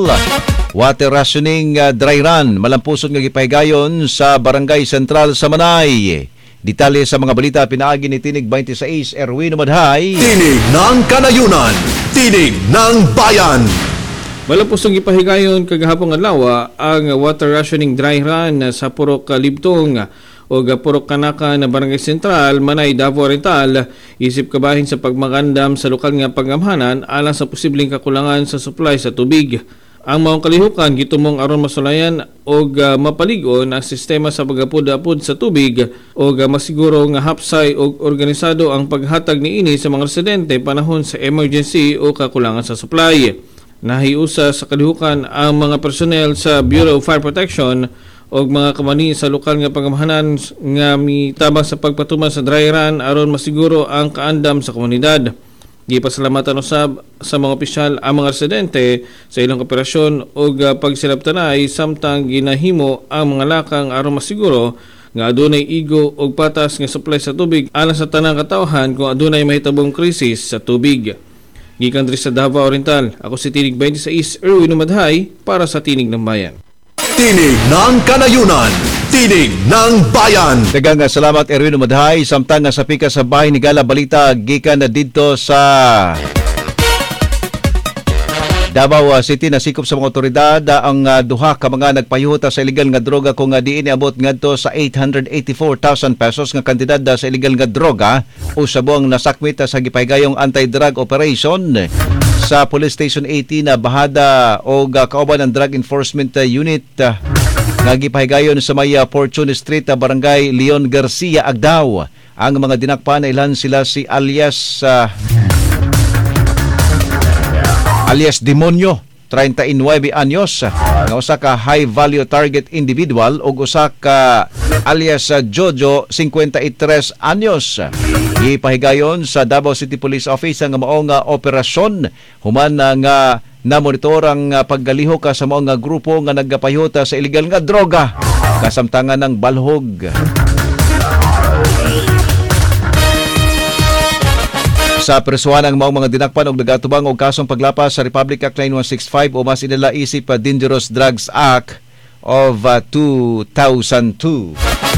Water rationing dry run malampusod nga gipahigayon sa Barangay Sentral sa Manay. Detalye sa mga balita pinaagi ni Tinig 26 Erwin Umadhay. Tinig ng Kanayunan, Tinig ng Bayan. Malampusong gipahigayon kagahapon adlaw ang water rationing dry run sa Purok Libtong o Purok Kanaka na Barangay Sentral, Manay, Davao Oriental, isip kabahin sa pagmagandam sa lokal nga pagamhanan alang sa posibleng kakulangan sa supply sa tubig. Ang maong kalihukan gitumong aron masulayan o mapaligon ang sistema sa pagapud-apud sa tubig o masiguro nga hapsay o organisado ang paghatag niini sa mga residente panahon sa emergency o kakulangan sa supply. Nahiusa sa kalihukan ang mga personnel sa Bureau of Fire Protection o mga kamani sa lokal nga pangamahanan nga mitabang sa pagpatuman sa dry run aron masiguro ang kaandam sa komunidad. Gipasalamatan usab sa mga opisyal ang mga residente sa ilang operasyon o pagsilabtanay samtang ginahimo ang mga lakang aron masiguro nga adunay igo o patas nga supply sa tubig alang sa tanang katawhan kung adunay mahitabong krisis sa tubig. Gikan diri sa Davao Oriental, ako si Tinig 26 Erwin Umadhay para sa Tinig ng Bayan. Tinig ng Kanayunan, Tinig ng Bayan. Daghang salamat Erwin Umadhay. Samtang sa pika sa bahay ni Gala Balita gikan na dito sa Davao City, nasikop sa mga otoridad ang duha ka mga nagpayuta sa illegal nga droga kung diin abot ngadto sa 884,000 pesos nga kantidad sa illegal nga droga o sabong nasakmit sa gipahigayong anti-drug operation sa Police Station 18 na bahada o kauban ng Drug Enforcement Unit nga gipahigayon sa may Fortune Street, Barangay Leon Garcia, Agdao. Ang mga dinakpan ilan sila si alias Demonyo, 39 anyos, nga usa ka high value target individual ug usa ka alias Jojo, 53 anyos. Ipahigayon sa Davao City Police Office ang maong operasyon human nga namonitor ang paggalihok sa maong grupo nga nagapayuta sa illegal nga droga kasamtangan ng balhog. Sa presuhan ang maong mga dinakpan og nagatubang og kasong paglapas sa Republic Act 9165 o mas inila isip Dangerous Drugs Act of 2002.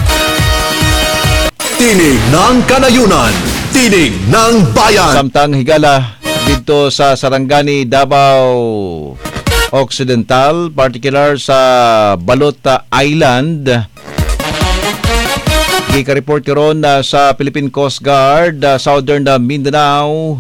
Tinig ng Kanayunan, Tinig ng Bayan. Samtang higala dito sa Sarangani, Davao Occidental, particular sa Balota Island, ika-report karon sa Philippine Coast Guard, Southern Mindanao,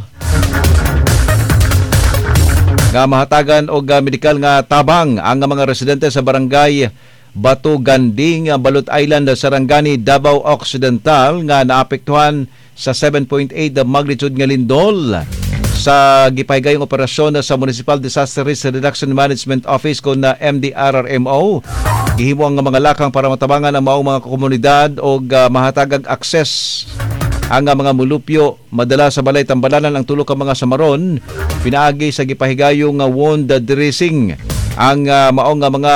nga mahatagan og medikal nga tabang ang mga residente sa barangay Batu Ganding, Balot Island, Sarangani, Davao Occidental nga naapektuhan sa 7.8 magnitude nga lindol sa gipahigayong operasyon sa Municipal Disaster Risk Reduction Management Office kon na MDRRMO. Gihimo ang mga lakang para matabangan ang maong mga komunidad o mahatagag akses ang mga mulupyo madala sa balay tambalanan ang tulo ka mga samaron. Pinaagi sa gipahigayong wound dressing ang maong mga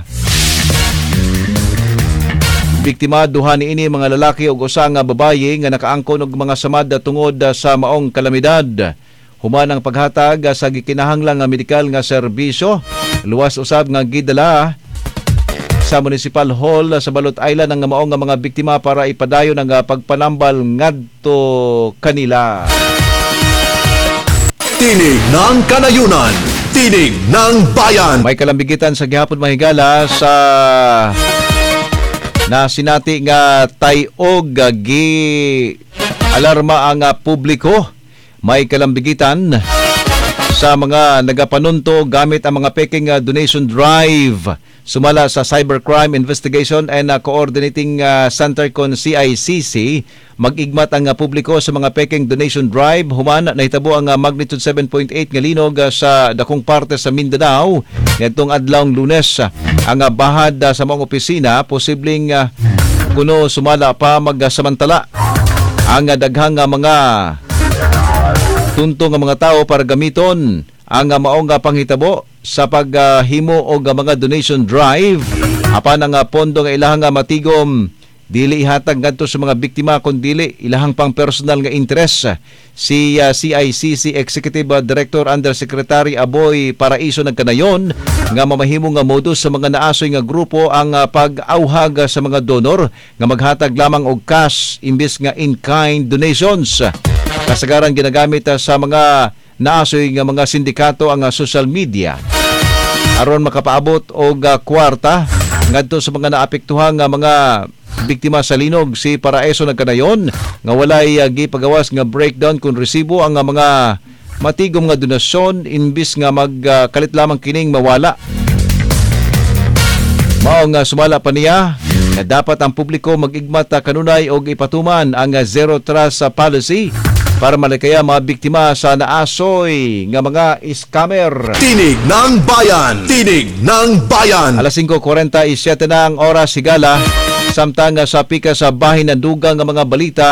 biktima. Duha niini mga lalaki ug usa nga babaye nga nakaangkon og mga samad tungod sa maong kalamidad. Human ang paghatag sa gikinahanglang nga medikal nga serbisyo. Luwas usab nga gidala sa Municipal Hall sa Balot Island ang maong nga mga biktima para ipadayon ang pagpanambal ngadto kanila. Tinig ng Kanayunan, Tinig ng Bayan. May kalambigitan sa gihapon mahigala sa na sinati nga tayog gi alarma ang publiko. May kalambigitan sa mga nagapanunto gamit ang mga peking donation drive. Sumala sa Cybercrime Investigation and Coordinating Center kon CICC, mag-igmat ang publiko sa mga peking donation drive. Human nahitabo ang magnitude 7.8 nga linog sa dakong parte sa Mindanao nitong adlawng Lunes. Ang bahad sa mga opisina posibleng kuno sumala pa magsamantala ang daghang mga tunto nga mga tao para gamiton ang maong panghitabo sa paghimo og mga donation drive apan ang pondo nga ilahang matigom dili ihatag ngadto sa mga biktima kun dili ilahang pang personal nga interest. Si CICC Executive Director Undersecretary Aboy Paraiso nagkanayon nga mamahimo nga modus sa mga naasoy nga grupo ang pag-auhag sa mga donor nga maghatag lamang og cash imbis nga in-kind donations. Kasagaran ginagamit sa mga naasoy nga mga sindikato ang social media aron makapaabot og kwarta ngadto sa mga naapektuhang nga mga biktima sa linog. Si Paraiso nagkanayon nga walay gipagawas nga breakdown kung resibo ang mga matigom nga donasyon imbis nga magkalit lamang kining mawala. Mao nga sumala pa niya nga dapat ang publiko mag-igmat kanunay og ipatuman ang zero trust policy para malikaya mga biktima sa naasoy nga mga scammer. Tinig ng Bayan! Tinig ng Bayan! Alas 5:47 na ang oras higala. Samtang sa pika sa bahin ng dugang nga mga balita.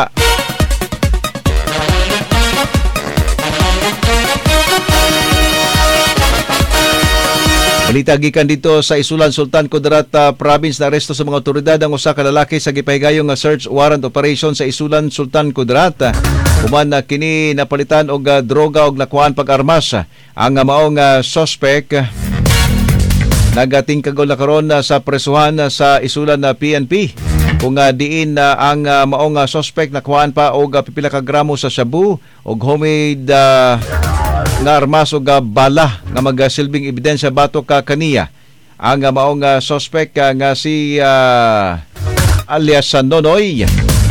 Balita gikan dito sa Isulan, Sultan Kudarat Province na aresto sa mga otoridad ang usa ka lalaki sa gipahigayong nga search warrant operation sa Isulan, Sultan Kudarat. Human na kini napalitan og droga og nakuhaan pag-armas. Ang maong suspect nagatingkagol na karon sa presuhan sa Isulan na PNP. Kung diin ang maong suspect nakuhaan pa og pipila ka gramo sa shabu og homemade nga armas og bala nga magsilbing ebidensya batok kaniya. Ang maong suspect nga si alias Nonoy.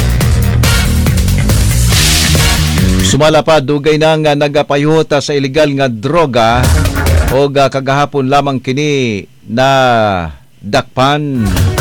Sumala pa dugay nang nagapayuhot sa illegal nga droga o kagahapon lamang kini na dakpan.